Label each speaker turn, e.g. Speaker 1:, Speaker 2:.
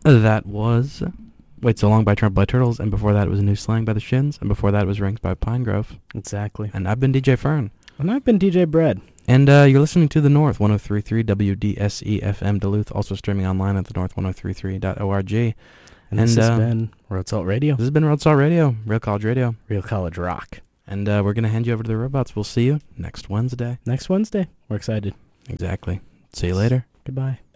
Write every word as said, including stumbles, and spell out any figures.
Speaker 1: That was Wait So Long by Trampled by Turtles, and before that it was New Slang by the Shins, and before that it was Rings by Pinegrove.
Speaker 2: Exactly.
Speaker 1: And I've been D J Fern.
Speaker 2: And I've been D J Bread.
Speaker 1: And uh, you're listening to The North, one oh three point three W D S E F M Duluth, also streaming online at the north ten thirty-three dot org.
Speaker 2: And,
Speaker 1: And,
Speaker 2: this has
Speaker 1: uh,
Speaker 2: been Road Salt Radio.
Speaker 1: This has been Road Salt Radio, Real College Radio.
Speaker 2: Real College Rock.
Speaker 1: And uh, we're going to hand you over to the robots. We'll see you next Wednesday.
Speaker 2: Next Wednesday. We're excited.
Speaker 1: Exactly. See you later.
Speaker 2: Goodbye.